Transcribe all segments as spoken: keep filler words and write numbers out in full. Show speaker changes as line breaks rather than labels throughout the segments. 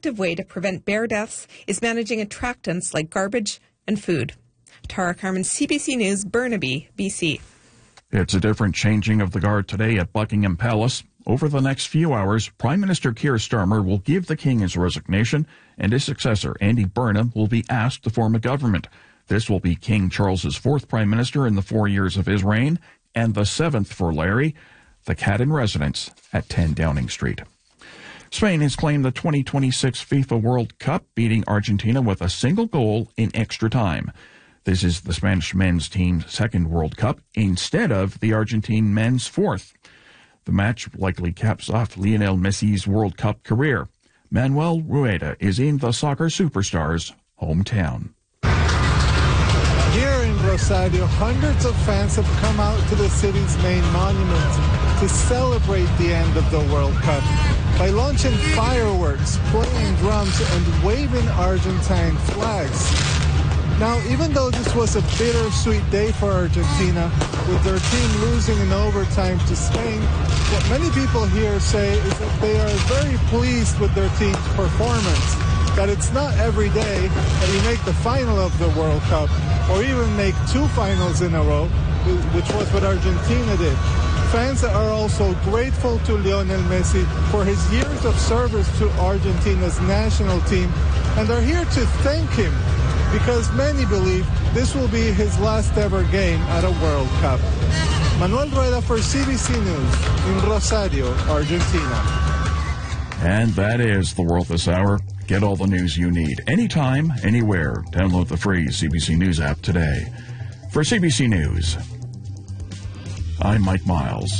effective way to prevent bear deaths is managing attractants like garbage and food. Tara Carmen, C B C News, Burnaby, B C.
It's a different changing of the guard today at Buckingham Palace. Over the next few hours, Prime Minister Keir Starmer will give the King his resignation, and his successor, Andy Burnham, will be asked to form a government. This will be King Charles's fourth Prime Minister in the four years of his reign, and the seventh for Larry, the cat in residence at ten Downing Street. Spain has claimed the twenty twenty-six FIFA World Cup, beating Argentina with a single goal in extra time. This is the Spanish men's team's second World Cup instead of the Argentine men's fourth. The match likely caps off Lionel Messi's World Cup career. Manuel Rueda is in the soccer superstar's hometown.
Here in Rosario, hundreds of fans have come out to the city's main monument to celebrate the end of the World Cup by launching fireworks, playing drums, and waving Argentine flags. Now, even though this was a bittersweet day for Argentina, with their team losing in overtime to Spain, what many people here say is that they are very pleased with their team's performance, that it's not every day that you make the final of the World Cup, or even make two finals in a row, which was what Argentina did. Fans are also grateful to Lionel Messi for his years of service to Argentina's national team, and are here to thank him, because many believe this will be his last ever game at a World Cup. Manuel Rueda for C B C News in Rosario, Argentina.
And that is the World This Hour. Get all the news you need, anytime, anywhere. Download the free C B C News app today. For C B C News, I'm Mike Miles.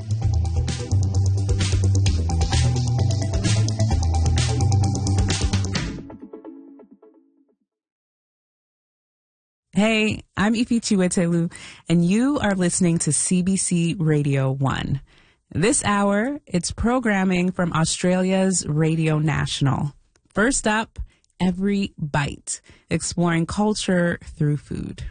Hey, I'm Ifi Chiwetelu, and you are listening to C B C Radio one. This hour, it's programming from Australia's Radio National. First up, Every Bite, exploring culture through food.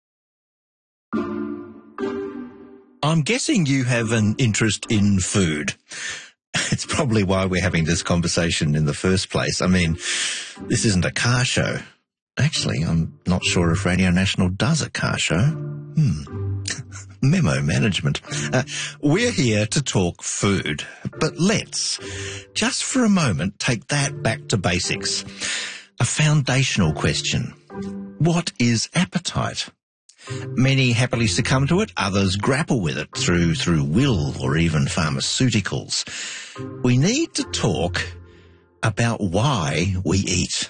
I'm guessing you have an interest in food. It's probably why we're having this conversation in the first place. I mean, this isn't a car show. Actually, I'm not sure if Radio National does a car show. Hmm. Memo management. Uh, we're here to talk food, but let's, just for a moment, take that back to basics. A foundational question. What is appetite? Many happily succumb to it, others grapple with it through, through will or even pharmaceuticals. We need to talk about why we eat.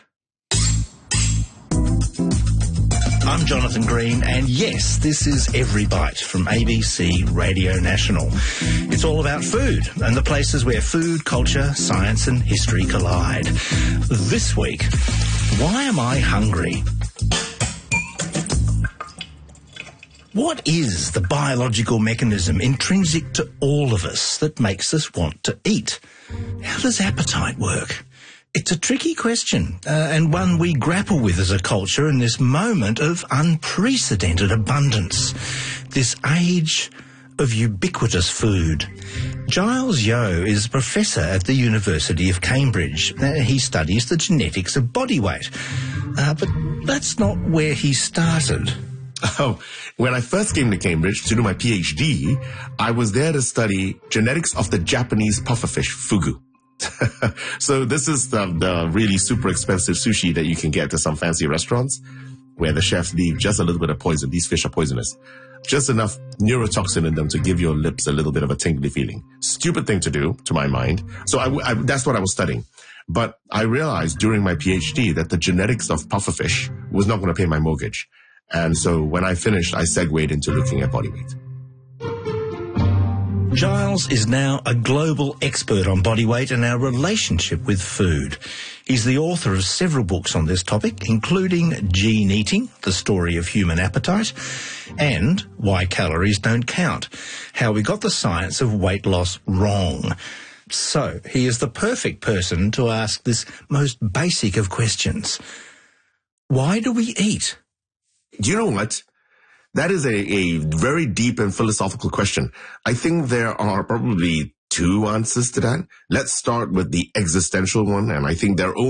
I'm Jonathan Green, and yes, this is Every Bite from A B C Radio National. It's all about food and the places where food, culture, science and history collide. This week, why am I hungry? What is the biological mechanism intrinsic to all of us that makes us want to eat? How does appetite work? It's a tricky question, uh, and one we grapple with as a culture in this moment of unprecedented abundance, this age of ubiquitous food. Giles Yeo is a professor at the University of Cambridge. Uh, he studies the genetics of body weight, uh, but that's not where he started.
Oh, when I first came to Cambridge to do my PhD, I was there to study genetics of the Japanese pufferfish, fugu. So this is the, the really super expensive sushi that you can get at some fancy restaurants where the chefs leave just a little bit of poison. These fish are poisonous. Just enough neurotoxin in them to give your lips a little bit of a tingly feeling. Stupid thing to do, to my mind. So I, I, that's what I was studying. But I realized during my PhD that the genetics of pufferfish was not going to pay my mortgage. And so when I finished, I segued into looking at body weight.
Giles is now a global expert on body weight and our relationship with food. He's the author of several books on this topic, including Gene Eating, The Story of Human Appetite, and Why Calories Don't Count, How We Got the Science of Weight Loss Wrong. So, he is the perfect person to ask this most basic of questions. Why do we eat?
Do you know what? That is a, a very deep and philosophical question. I think there are probably two answers to that. Let's start with the existential one, and I think there are only